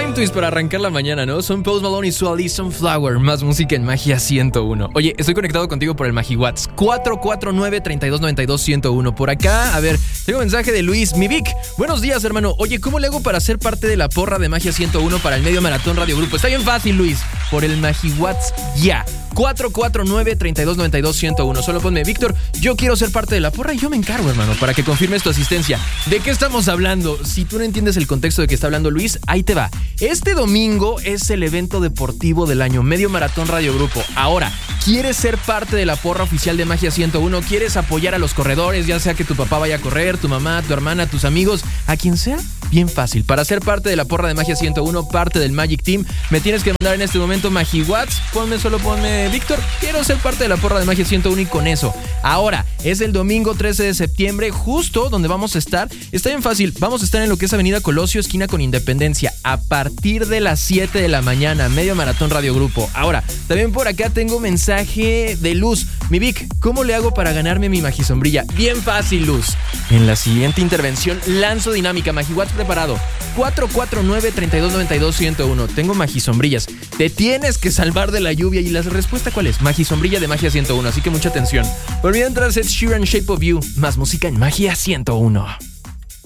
Time Twist para arrancar la mañana, ¿no? Son Post Malone y Sua Lee, Sunflower. Más música en Magia 101. Oye, estoy conectado contigo por el MagiWatts 449-3292-101. Por acá, a ver, tengo un mensaje de Luis. Mi Vic, buenos días, hermano. Oye, ¿cómo le hago para ser parte de la porra de Magia 101 para el Medio Maratón Radio Grupo? Está bien fácil, Luis. Por el MagiWatts ya. 449-3292-101. Solo ponme, Víctor, yo quiero ser parte de la porra y yo me encargo, hermano, para que confirmes tu asistencia. ¿De qué estamos hablando? Si tú no entiendes el contexto de que está hablando Luis, ahí te va. Este domingo es el evento deportivo del año, Medio Maratón Radio Grupo. Ahora, ¿quieres ser parte de la porra oficial de Magia 101? ¿Quieres apoyar a los corredores? Ya sea que tu papá vaya a correr, tu mamá, tu hermana, tus amigos, a quien sea. Bien fácil. Para ser parte de la porra de Magia 101, parte del Magic Team, me tienes que mandar en este momento MagiWatts. Ponme, Víctor, quiero ser parte de la porra de Magia 101 y con eso. Ahora, es el domingo 13 de septiembre, justo donde vamos a estar. Está bien fácil, vamos a estar en lo que es Avenida Colosio, esquina con Independencia, a partir de las 7 de la mañana, Medio Maratón Radio Grupo. Ahora, también por acá tengo mensaje de Luz. Mi Vic, ¿cómo le hago para ganarme mi Magisombrilla? Bien fácil, Luz. En la siguiente intervención lanzo dinámica. MagiWatts preparado. 449-3292-101. Tengo Magisombrillas. Te tienes que salvar de la lluvia. ¿Y la respuesta cuál es? Magisombrilla de Magia 101. Así que mucha atención. Por mientras, Ed Sheeran, Shape of You. Más música en Magia 101.